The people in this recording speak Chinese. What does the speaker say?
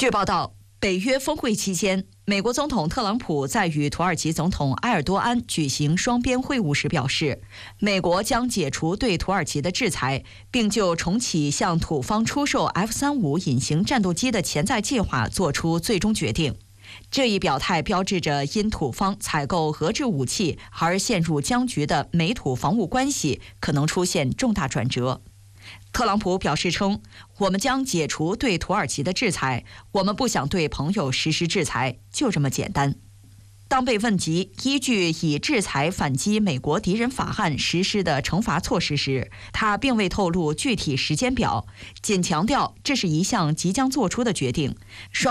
据报道，北约峰会期间，美国总统特朗普在与土耳其总统埃尔多安举行双边会晤时表示，美国将解除对土耳其的制裁，并就重启向土方出售 F-35隐形战斗机的潜在计划做出最终决定。这一表态标志着因土方采购核制武器而陷入僵局的美土防务关系可能出现重大转折。特朗普表示称，我们将解除对土耳其的制裁，我们不想对朋友实施制裁，就这么简单。当被问及依据以制裁反击美国敌人法案实施的惩罚措施时，他并未透露具体时间表，仅强调这是一项即将做出的决定。